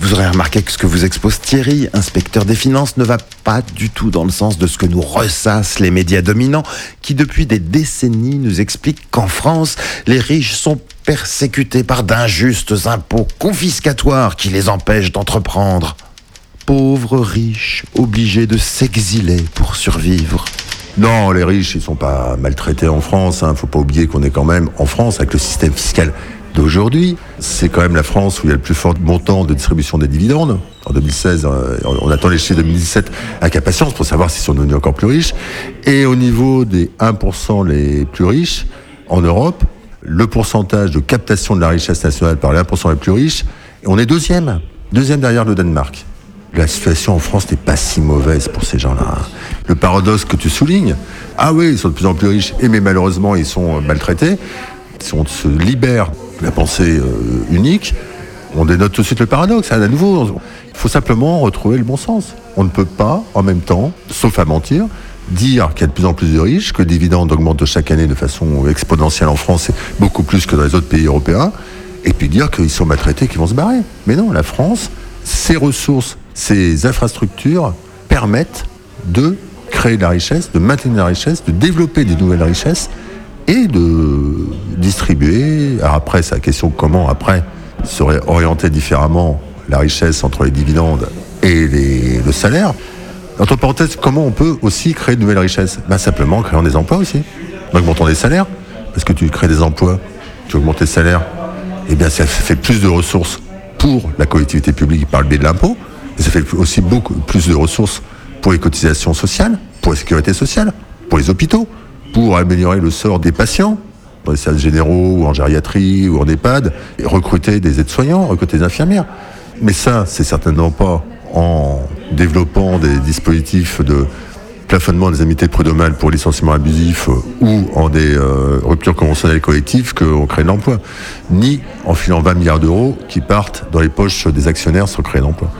Vous aurez remarqué que ce que vous expose Thierry, inspecteur des finances, ne va pas du tout dans le sens de ce que nous ressassent les médias dominants qui depuis des décennies nous expliquent qu'en France, les riches sont persécutés par d'injustes impôts confiscatoires qui les empêchent d'entreprendre. Pauvres riches, obligés de s'exiler pour survivre. Non, les riches, ils sont pas maltraités en France. Faut pas oublier qu'on est quand même en France avec le système fiscal d'aujourd'hui. C'est quand même la France où il y a le plus fort montant de distribution des dividendes. En 2016, on attend les chiffres de 2017 avec impatience pour savoir s'ils sont devenus encore plus riches. Et au niveau des 1% les plus riches, en Europe, le pourcentage de captation de la richesse nationale par les 1% les plus riches, on est deuxième derrière le Danemark. La situation en France n'est pas si mauvaise pour ces gens-là. Le paradoxe que tu soulignes, ah oui, ils sont de plus en plus riches, mais malheureusement, ils sont maltraités. Si on se libère de la pensée unique, on dénote tout de suite le paradoxe. À nouveau, il faut simplement retrouver le bon sens. On ne peut pas, en même temps, sauf à mentir, dire qu'il y a de plus en plus de riches, que les dividendes augmentent chaque année de façon exponentielle en France, et beaucoup plus que dans les autres pays européens, et puis dire qu'ils sont maltraités, qu'ils vont se barrer. Mais non, la France, ses ressources, ses infrastructures permettent de créer de la richesse, de maintenir la richesse, de développer des nouvelles richesses et de distribuer. Alors après, c'est la question comment après serait orientée différemment la richesse entre les dividendes et le salaire. Entre parenthèses, comment on peut aussi créer de nouvelles richesses ? Simplement en créant des emplois aussi, en augmentant les salaires, parce que tu crées des emplois, tu augmentes les salaires, et bien ça fait plus de ressources pour la collectivité publique par le biais de l'impôt, et ça fait aussi beaucoup plus de ressources pour les cotisations sociales, pour la sécurité sociale, pour les hôpitaux, pour améliorer le sort des patients, dans les services généraux, ou en gériatrie, ou en EHPAD, et recruter des aides-soignants, recruter des infirmières. Mais ça, c'est certainement pas en développant des dispositifs de plafonnement des indemnités prud'homales pour licenciement abusif ou en des ruptures conventionnelles collectives qu'on crée de l'emploi, ni en filant 20 milliards d'euros qui partent dans les poches des actionnaires sans créer d'emploi.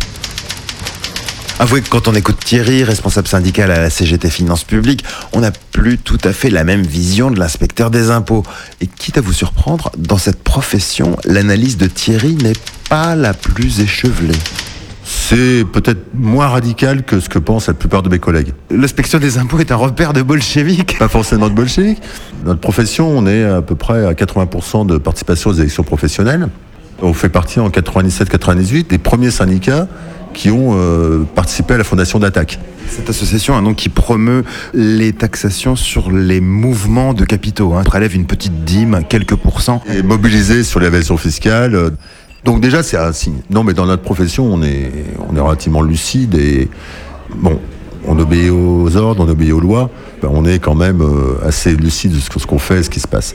Avouez que quand on écoute Thierry, responsable syndical à la CGT Finances Publiques, on n'a plus tout à fait la même vision de l'inspecteur des impôts. Et quitte à vous surprendre, dans cette profession, l'analyse de Thierry n'est pas la plus échevelée. C'est peut-être moins radical que ce que pensent la plupart de mes collègues. L'inspection des impôts est un repère de bolcheviques. Pas forcément de bolcheviques. Notre profession, on est à peu près à 80% de participation aux élections professionnelles. On fait partie en 97-98 des premiers syndicats qui ont participé à la fondation d'Attaque. Cette association qui promeut les taxations sur les mouvements de capitaux, prélève une petite dîme, quelques pourcents. Et mobilisé sur l'évasion fiscale. Donc déjà, c'est un signe. Non, mais dans notre profession, on est relativement lucide et bon, on obéit aux ordres, on obéit aux lois. On est quand même assez lucide de ce qu'on fait, ce qui se passe.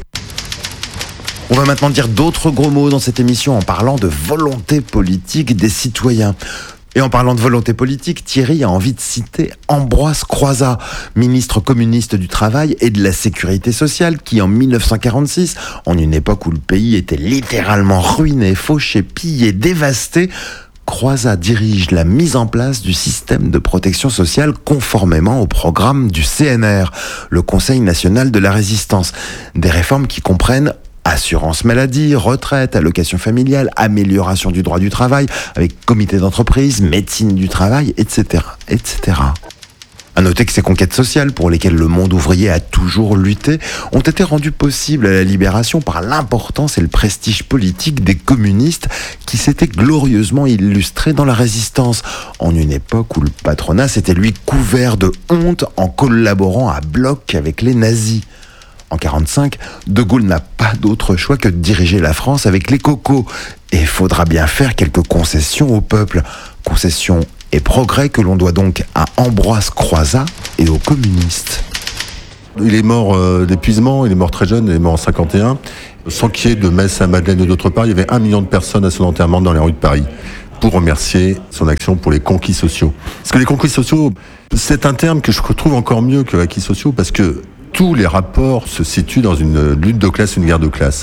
On va maintenant dire d'autres gros mots dans cette émission en parlant de volonté politique des citoyens. Et en parlant de volonté politique, Thierry a envie de citer Ambroise Croizat, ministre communiste du Travail et de la Sécurité sociale, qui en 1946, en une époque où le pays était littéralement ruiné, fauché, pillé, dévasté, Croizat dirige la mise en place du système de protection sociale conformément au programme du CNR, le Conseil national de la résistance. Des réformes qui comprennent assurance maladie, retraite, allocation familiale, amélioration du droit du travail, avec comité d'entreprise, médecine du travail, etc., etc. À noter que ces conquêtes sociales, pour lesquelles le monde ouvrier a toujours lutté, ont été rendues possibles à la Libération par l'importance et le prestige politique des communistes qui s'étaient glorieusement illustrés dans la résistance, en une époque où le patronat s'était lui couvert de honte en collaborant à bloc avec les nazis. En 1945, De Gaulle n'a pas d'autre choix que de diriger la France avec les cocos. Et il faudra bien faire quelques concessions au peuple. Concessions et progrès que l'on doit donc à Ambroise Croizat et aux communistes. Il est mort d'épuisement, il est mort très jeune, il est mort en 1951. Sans qu'il y ait de messe à Madeleine ou d'autre part, il y avait 1 million de personnes à son enterrement dans les rues de Paris pour remercier son action pour les conquis sociaux. Parce que les conquis sociaux, c'est un terme que je trouve encore mieux que acquis sociaux parce que tous les rapports se situent dans une lutte de classe, une guerre de classe.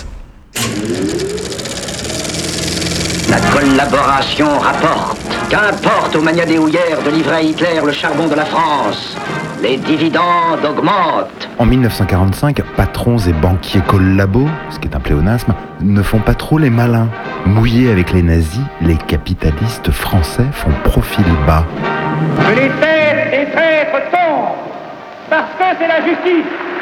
La collaboration rapporte. Qu'importe aux magnadéouillères de livrer à Hitler le charbon de la France. les dividendes augmentent. En 1945, patrons et banquiers collabos, ce qui est un pléonasme, ne font pas trop les malins. Mouillés avec les nazis, les capitalistes français font profil bas. Que les têtes des traîtres tombent, parce que c'est la justice.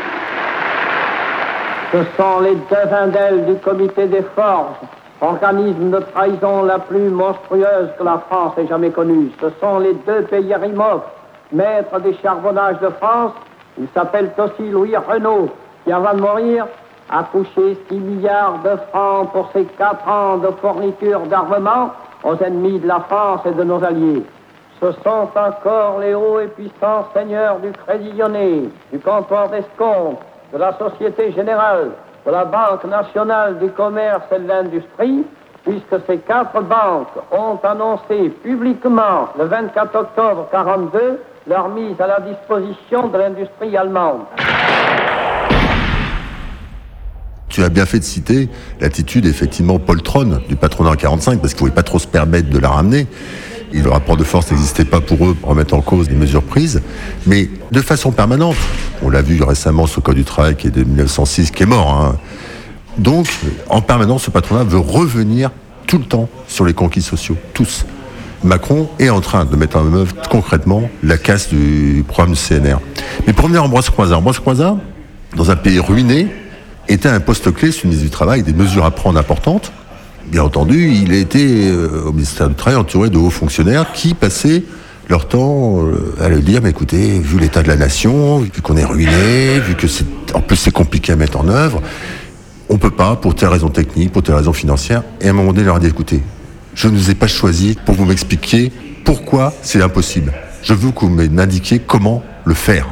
Ce sont les devins d'ailes du comité des forges, organisme de trahison la plus monstrueuse que la France ait jamais connue. Ce sont les deux Péyerimov, maîtres des charbonnages de France. Il s'appelle aussi Louis Renault, qui avant de mourir a touché 6 milliards de francs pour ses 4 ans de fourniture d'armement aux ennemis de la France et de nos alliés. Ce sont encore les hauts et puissants seigneurs du Crédit Lyonnais, du comptoir d'escompte, de la Société Générale, de la Banque Nationale du Commerce et de l'Industrie, puisque ces 4 banques ont annoncé publiquement le 24 octobre 1942 leur mise à la disposition de l'industrie allemande. Tu as bien fait de citer l'attitude effectivement poltronne du patronat en 1945, parce qu'ils ne pouvaient pas trop se permettre de la ramener. Et le rapport de force n'existait pas pour eux pour remettre en cause les mesures prises, mais de façon permanente. On l'a vu récemment sur le Code du travail qui est de 1906, qui est mort. Donc, en permanence, ce patronat veut revenir tout le temps sur les conquis sociaux, tous. Macron est en train de mettre en œuvre concrètement la casse du programme du CNR. Mais pour revenir à Ambroise Croizat, dans un pays ruiné, était un poste clé sur le ministre du Travail, des mesures à prendre importantes. Bien entendu, il a été au ministère du Travail entouré de hauts fonctionnaires qui passaient leur temps à lui dire, mais écoutez, vu l'état de la nation, vu qu'on est ruiné, vu que en plus c'est compliqué à mettre en œuvre, on peut pas, pour telle raison technique, pour telle raison financière. Et à un moment donné, il leur a dit, écoutez, je ne vous ai pas choisi pour vous m'expliquer pourquoi c'est impossible. Je veux que vous m'indiquiez comment le faire.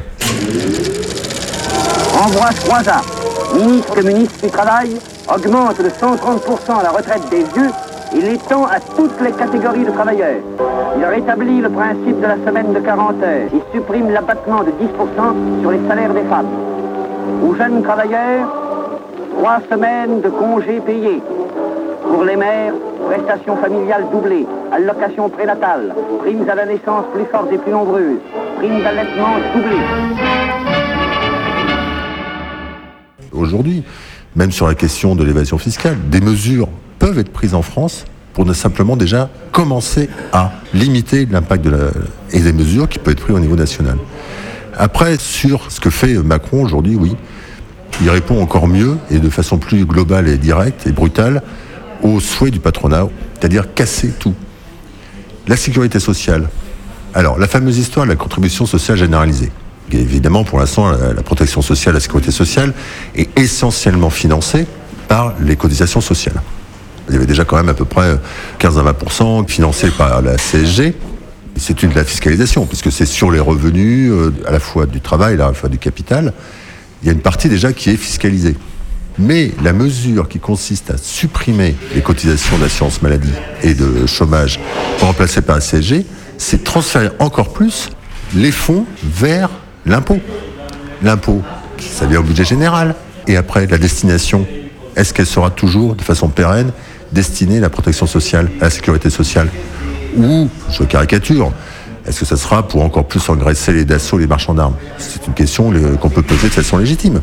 Ambroise Croizat, ministre communiste du Travail, augmente de 130% la retraite des vieux et l'étend à toutes les catégories de travailleurs. Il rétablit le principe de la semaine de 40 heures et supprime l'abattement de 10% sur les salaires des femmes. Aux jeunes travailleurs, 3 semaines de congés payés. Pour les mères, prestations familiales doublées, allocations prénatales, primes à la naissance plus fortes et plus nombreuses, primes d'allaitement doublées. Aujourd'hui, même sur la question de l'évasion fiscale, des mesures peuvent être prises en France pour ne simplement déjà commencer à limiter l'impact et des mesures qui peuvent être prises au niveau national. Après, sur ce que fait Macron aujourd'hui, oui, il répond encore mieux et de façon plus globale et directe et brutale aux souhaits du patronat, c'est-à-dire casser tout. La sécurité sociale. Alors, la fameuse histoire de la contribution sociale généralisée. Et évidemment, pour l'instant, la protection sociale, la sécurité sociale est essentiellement financée par les cotisations sociales. Il y avait déjà quand même à peu près 15 à 20% financés par la CSG. C'est de la fiscalisation, puisque c'est sur les revenus, à la fois du travail, à la fois du capital. Il y a une partie déjà qui est fiscalisée. Mais la mesure qui consiste à supprimer les cotisations d'assurance maladie et de chômage pour remplacer par la CSG, c'est transférer encore plus les fonds vers l'impôt. L'impôt, ça vient au budget général. Et après, la destination, est-ce qu'elle sera toujours, de façon pérenne, destinée à la protection sociale, à la sécurité sociale? Ou, je caricature, est-ce que ça sera pour encore plus engraisser les Dassault, les marchands d'armes? C'est une question qu'on peut poser de façon légitime.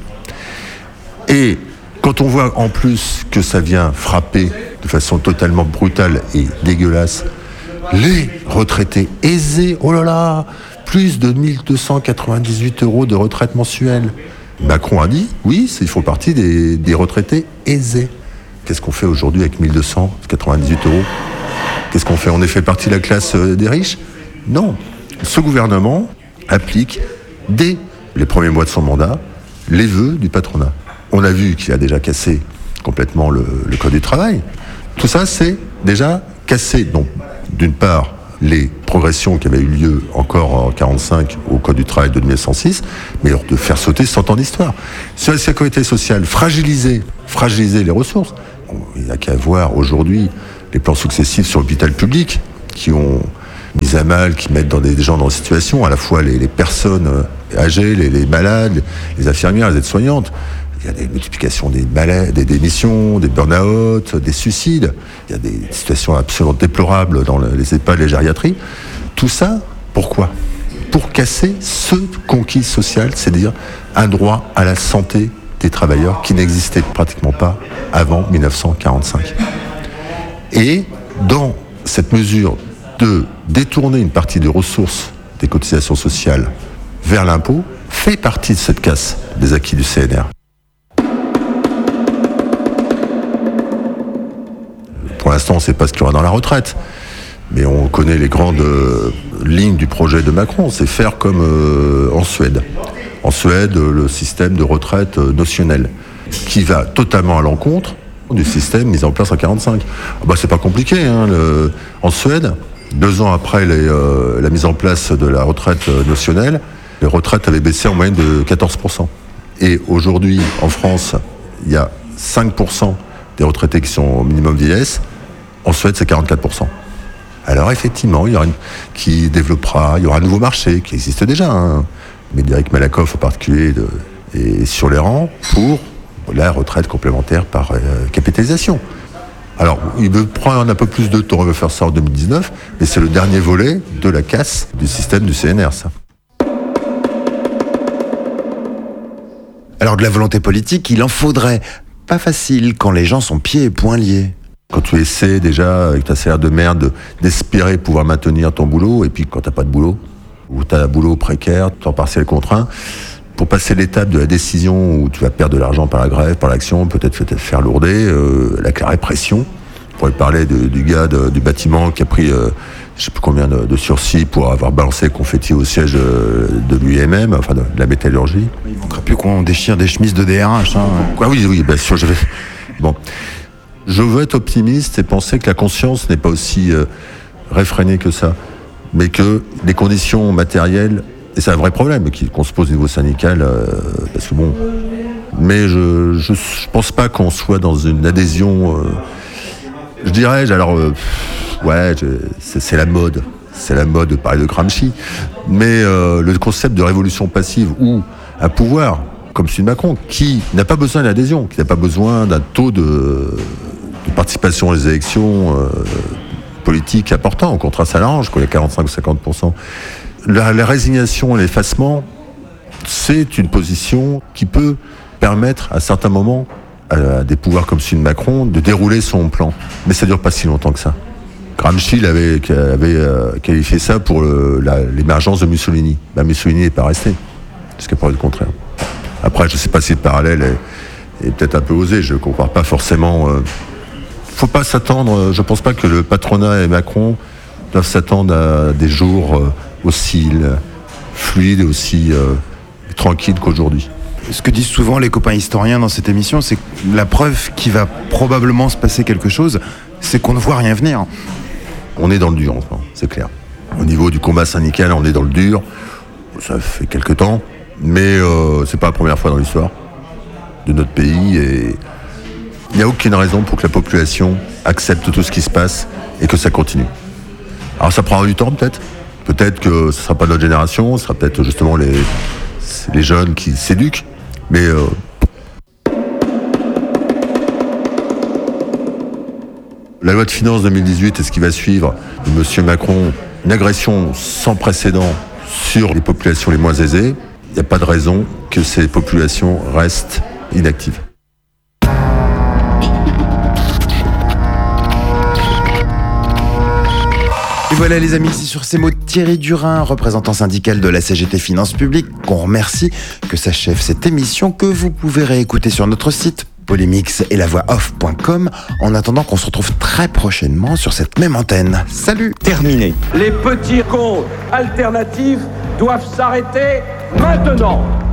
Et quand on voit en plus que ça vient frapper de façon totalement brutale et dégueulasse les retraités aisés, oh là là, plus de 1298 € de retraite mensuelle. Macron a dit, oui, ils font partie des retraités aisés. Qu'est-ce qu'on fait aujourd'hui avec 1298 €? Qu'est-ce qu'on fait? On est fait partie de la classe des riches? Non. Ce gouvernement applique, dès les premiers mois de son mandat, les vœux du patronat. On a vu qu'il a déjà cassé complètement le Code du travail. Tout ça, c'est déjà cassé. Donc, d'une part, les progressions qui avaient eu lieu encore en 1945 au Code du travail de 1906, mais de faire sauter 100 ans d'histoire. Sur la sécurité sociale, fragiliser les ressources. Il n'y a qu'à voir aujourd'hui les plans successifs sur l'hôpital public qui ont mis à mal, qui mettent des gens dans des situations, à la fois les personnes âgées, les malades, les infirmières, les aides-soignantes. Il y a des multiplications des malaises, des démissions, des burn-out, des suicides. Il y a des situations absolument déplorables dans les EHPAD, les gériatries. Tout ça, pourquoi? pour casser ce conquis social, c'est-à-dire un droit à la santé des travailleurs qui n'existait pratiquement pas avant 1945. Et dans cette mesure de détourner une partie des ressources des cotisations sociales vers l'impôt, fait partie de cette casse des acquis du CNR. Pour l'instant, on ne sait pas ce qu'il y aura dans la retraite, mais on connaît les grandes lignes du projet de Macron, c'est faire comme en Suède. En Suède, le système de retraite notionnelle, qui va totalement à l'encontre du système mis en place en 1945. C'est pas compliqué, hein, en Suède, 2 ans après la mise en place de la retraite notionnelle, les retraites avaient baissé en moyenne de 14%. Et aujourd'hui, en France, il y a 5% des retraités qui sont au minimum vieillesse. En Suède, c'est 44%. Alors effectivement, il y aura qui développera, il y aura un nouveau marché qui existe déjà, hein. Médéric Malakoff en particulier est sur les rangs pour la retraite complémentaire par capitalisation. Alors, il veut prendre un peu plus de temps, il veut faire ça en 2019, mais c'est le dernier volet de la casse du système du CNR, ça. Alors de la volonté politique, il en faudrait. Pas facile quand les gens sont pieds et poings liés. Quand tu essaies déjà, avec ta salaire de merde, d'espérer pouvoir maintenir ton boulot, et puis quand t'as pas de boulot, ou t'as un boulot précaire, temps partiel contraint, pour passer l'étape de la décision où tu vas perdre de l'argent par la grève, par l'action, peut-être faire lourder, la répression. On pourrait parler du gars du bâtiment qui a pris je sais plus combien de sursis pour avoir balancé le confetti au siège de l'UIMM, enfin de la métallurgie. Il ne manquerait plus qu'on déchire des chemises de DRH. Hein. Oui, bien sûr, Bon. Je veux être optimiste et penser que la conscience n'est pas aussi réfrénée que ça, mais que les conditions matérielles, et c'est un vrai problème qu'on se pose au niveau syndical, parce que bon, mais je pense pas qu'on soit dans une adhésion, je dirais, alors, c'est la mode. C'est la mode de parler de Gramsci. Mais le concept de révolution passive ou un pouvoir, comme celui de Macron, qui n'a pas besoin d'adhésion, qui n'a pas besoin d'un taux de participation aux élections politiques important, au contraire ça l'arrange, il y a 45 ou 50%. La résignation et l'effacement, c'est une position qui peut permettre à certains moments à des pouvoirs comme celui de Macron de dérouler son plan. Mais ça ne dure pas si longtemps que ça. Gramsci avait qualifié ça pour l'émergence de Mussolini. Mussolini n'est pas resté, jusqu'à preuve du contraire. Après, je ne sais pas si le parallèle est peut-être un peu osé, je ne compare pas forcément. Faut pas s'attendre, je ne pense pas que le patronat et Macron doivent s'attendre à des jours aussi fluides et aussi tranquilles qu'aujourd'hui. Ce que disent souvent les copains historiens dans cette émission, c'est que la preuve qu'il va probablement se passer quelque chose, c'est qu'on ne voit rien venir. On est dans le dur en ce moment, c'est clair. Au niveau du combat syndical, on est dans le dur. Ça fait quelques temps, mais c'est pas la première fois dans l'histoire de notre pays. Et il n'y a aucune raison pour que la population accepte tout ce qui se passe et que ça continue. Alors ça prendra du temps peut-être. Peut-être que ce ne sera pas notre génération, ce sera peut-être justement les jeunes qui s'éduquent. Mais la loi de finances 2018 et ce qui va suivre de M. Macron, une agression sans précédent sur les populations les moins aisées, il n'y a pas de raison que ces populations restent inactives. Et voilà les amis, c'est sur ces mots de Thierry Durin, représentant syndical de la CGT Finances Publiques, qu'on remercie, que s'achève cette émission que vous pouvez réécouter sur notre site Polémix et lavoixoff.com, en attendant qu'on se retrouve très prochainement sur cette même antenne. Salut. Terminé. Les petits comptes alternatifs doivent s'arrêter maintenant.